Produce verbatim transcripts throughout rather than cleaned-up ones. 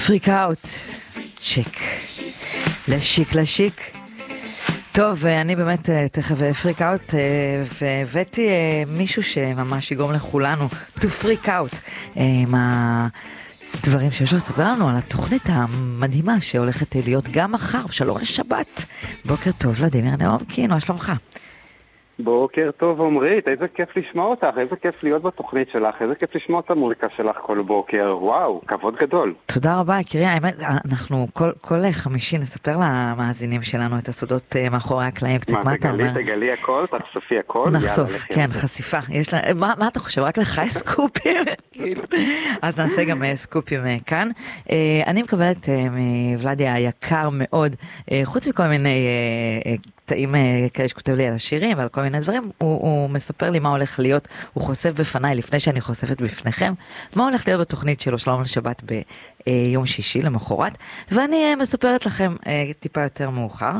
פריק אאוט, צ'יק, לשיק לשיק. טוב, אני באמת תכף פריק אאוט, והבאתי מישהו שממש יגרום לכולנו to freak out עם הדברים שיש לו לספר לנו על התוכנית המדהימה שהולכת להיות גם מחר, שלום לשבת. בוקר טוב, ולדימיר נאומקין, מה שלומך? בוקר טוב עומרית, איזה כיף לשמוע אותך, איזה כיף להיות בתוכנית שלך, איזה כיף לשמוע את המוזיקה שלך כל בוקר, וואו, כבוד גדול. תודה רבה, יקירי, האמת, אנחנו כל, כל חמישי נספר למאזינים שלנו את הסודות מאחורי הקלעים, קצת מה אתה אומר? מה, תגלי, תגלי הכל, תחשפי הכל, נחשוף, כן, חשיפה, יש לה, מה, מה אתה חושב, רק לך סקופים? אז נעשה גם סקופים כאן. אני מקבלת מוולדי היקר מאוד, חוץ מכל מיני קטעים כאלה שכותב לי על השירים ועל כל מיני דברים, הוא, הוא מספר לי מה הולך להיות, הוא חושף בפניי לפני שאני חושפת בפניכם, מה הולך להיות בתוכנית שלו שלום לשבת ביום שישי למחרת, ואני מספרת לכם טיפה יותר מאוחר,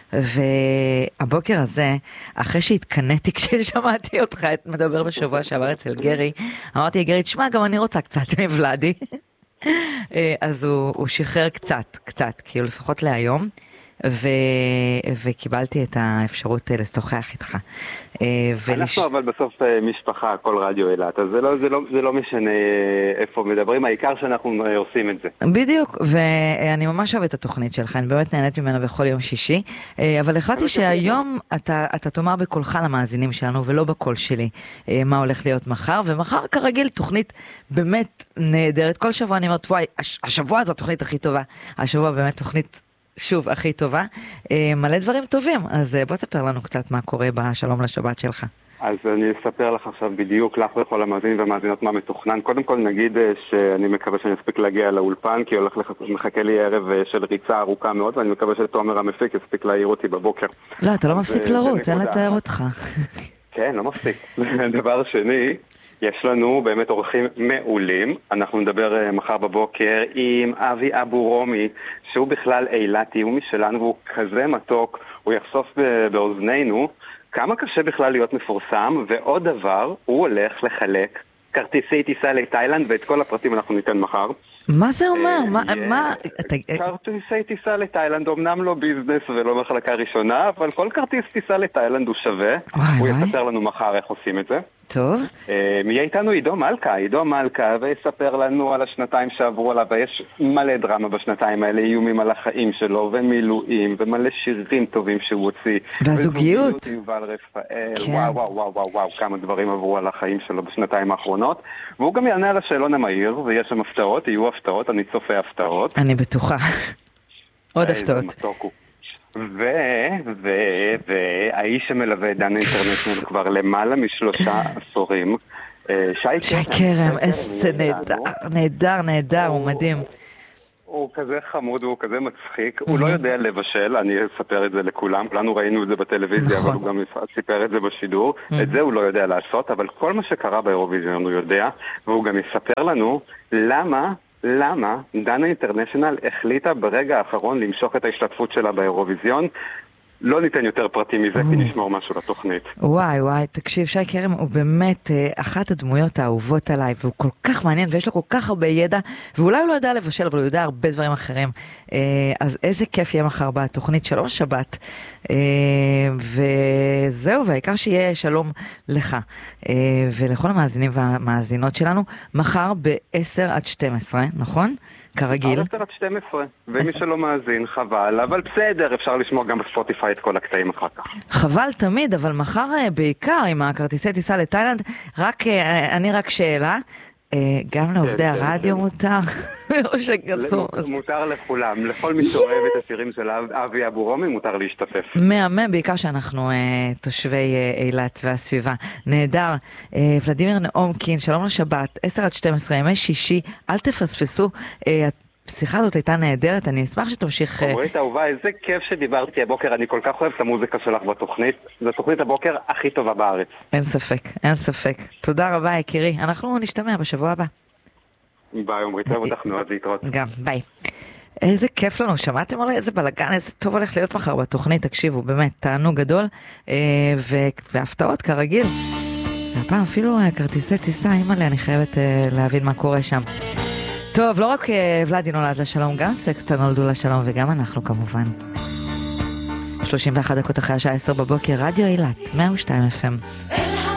והבוקר הזה, אחרי שהתקנאתי כששמעתי אותך מדבר בשבוע שעבר אצל גרי, אמרתי גרי, תשמע, גם אני רוצה קצת מבלדי, אז הוא, הוא שחרר קצת, קצת, כאילו לפחות להיום, ו... וקיבלתי את האפשרות לשוחח איתך. אנחנו אבל בסוף משפחה, כל רדיו אילת, אז זה לא, זה לא, זה לא משנה איפה מדברים, העיקר שאנחנו עושים את זה. בדיוק, ואני ממש אוהבת את התוכנית שלך, אני באמת נהנית ממנה בכל יום שישי, אבל החלטתי שהיום אתה, אתה תאמר בקולך למאזינים שלנו, ולא בקול שלי, מה הולך להיות מחר, ומחר כרגיל תוכנית באמת נהדרת. כל שבוע אני אומרת, וואי, השבוע זו התוכנית הכי טובה, השבוע באמת תוכנית שוב, הכי טובה. מלא דברים טובים, אז בוא תספר לנו קצת מה קורה בשלום לשבת שלך. אז אני אספר לך עכשיו בדיוק, לך וכל המאזינים והמאזינות מה מתוכנן. קודם כל נגיד שאני מקווה שאני אספיק להגיע לאולפן, כי הולך מחכה לי ערב של ריצה ארוכה מאוד, ואני מקווה שתומר המפיק יספיק להעיר אותי בבוקר. לא, אתה לא מפסיק לרוץ, אין לתאר אותך. כן, לא מפסיק. דבר שני, יש לנו באמת אורחים מעולים. אנחנו נדבר מחר בבוקר עם אבי אבו רומי, שהוא בכלל אילתי, הוא משלנו והוא כזה מתוק, הוא יחשוף באוזנינו כמה קשה בכלל להיות מפורסם, ועוד דבר, הוא הולך לחלק כרטיסי טיסה לתאילנד, ואת כל הפרטים אנחנו ניתן מחר. מה זה אומר? מה? כרטיסי טיסה לתאילנד, אמנם לא ביזנס ולא מחלקה ראשונה, אבל כל כרטיס טיסה לתאילנד הוא שווה. הוא יספר לנו מחר איך עושים את זה. טוב. מי איתנו? עידו מלכה, עידו מלכה, ויספר לנו על השנתיים שעברו עליו, ויש מלא דרמה בשנתיים האלה, איומים על החיים שלו, ומילואים, ומלא שירים טובים שהוא הוציא. והזוגיות. יובל רפאל, וואו, וואו, וואו, וואו, וואו, כמה דברים עברו על החיים שלו בשנתיים האחרונות, והוא גם יענה על השאלון המהיר, ויש שם הפתעות, יהיו הפתעות, אני צופה הפתעות. אני בטוחה. עוד הפתעות. ו... ו... והאיש שמלווה את דן אינטרנשיונל כבר למעלה משלושה עשורים, שי קרם, איזה נהדר, נהדר, נהדר, הוא מדהים. הוא כזה חמוד, הוא כזה מצחיק, הוא לא יודע לבשל, אני אספר את זה לכולם, כולנו ראינו את זה בטלוויזיה, אבל הוא גם סיפר את זה בשידור, את זה הוא לא יודע לעשות, אבל כל מה שקרה באירוויזיון הוא יודע, והוא גם יספר לנו למה, למה דנה אינטרנשיונל החליטה ברגע האחרון למשוך את ההשתתפות שלה באירוויזיון. לא ניתן יותר פרטים מזה, כי נשמור משהו לתוכנית. וואי וואי, תקשיב, שי קרם הוא באמת אחת הדמויות האהובות עליי, והוא כל כך מעניין, ויש לו כל כך הרבה ידע, ואולי הוא לא יודע לבשל, אבל הוא יודע הרבה דברים אחרים. אז איזה כיף יהיה מחר בתוכנית שלום שבת. וזהו, והעיקר שיהיה שלום לך, ולכל המאזינים והמאזינות שלנו, מחר ב-עשר עד שתים עשרה, נכון? כרגיל. עשר עד שתים עשרה, ומי שלא מאזין חבל, אבל בסדר, אפשר לשמוע גם בספוטיפיי את כל הקטעים אחר כך. חבל תמיד, אבל מחר בעיקר עם הכרטיסי טיסה לתאילנד, רק, אני רק שאלה, גם לעובדי הרדיו מותר? מותר לכולם, לכל מי שאוהב את השירים של אבי אבו רומי מותר להשתתף. מהמם, בעיקר שאנחנו תושבי אילת והסביבה. נהדר. ולדימיר נאומקין, שלום לשבת, עשר עד שתים עשרה, ימי שישי, אל תפספסו. השיחה הזאת הייתה נהדרת, אני אשמח שתמשיך... אורית אהובה, איזה כיף שדיברתי הבוקר, אני כל כך אוהב את המוזיקה שלך בתוכנית, זו תוכנית הבוקר הכי טובה בארץ. אין ספק, אין ספק. תודה רבה יקירי, אנחנו נשתמע בשבוע הבא. ביי, אורית, אוהב אותך מאוד, להתראות. גם, ביי. איזה כיף לנו, שמעתם עליי איזה בלגן, איזה טוב הולך להיות מחר בתוכנית, תקשיבו, באמת, תענוג גדול, והפתעות כרגיל. והפעם אפילו כרטיסי טיסה, אימא'לה, אני חייבת להבין מה קורה שם. טוב, לא רק ולדי נולד לשלום, גם סקסטה נולדו לשלום, וגם אנחנו כמובן. שלושים ואחת דקות אחרי השעה עשר בבוקר, רדיו אילת, מאה ושתיים אף אם.